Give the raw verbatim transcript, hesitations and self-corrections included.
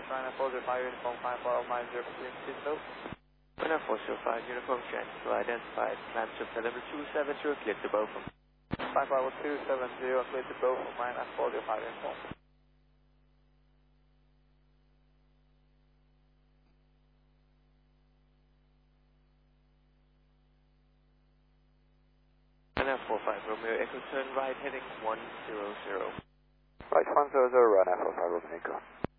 Tower, China four zero five, uniform five four nine zero, please note. China four zero five, uniform Jacksonville identified, climb to level two seven zero, clear to Beaufort. five five two seven zero, clear to Beaufort, minus four zero five, uniform. China four five, Romeo Echo, turn right heading one zero zero. Right one zero zero, run F four five, Romeo Echo.